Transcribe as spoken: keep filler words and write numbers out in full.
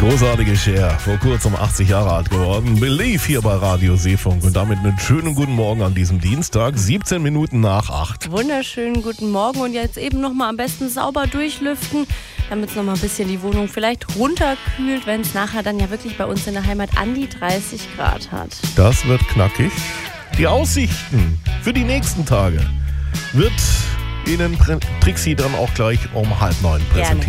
großartige Cher, vor kurzem achtzig Jahre alt geworden. Believe hier bei Radio Seefunk und damit einen schönen guten Morgen an diesem Dienstag, siebzehn Minuten nach acht. Wunderschönen guten Morgen und jetzt eben nochmal am besten sauber durchlüften, damit es nochmal ein bisschen die Wohnung vielleicht runterkühlt, wenn es nachher dann ja wirklich bei uns in der Heimat an die dreißig Grad hat. Das wird knackig. Die Aussichten für die nächsten Tage wird Ihnen Trixie dann auch gleich um halb neun präsentieren.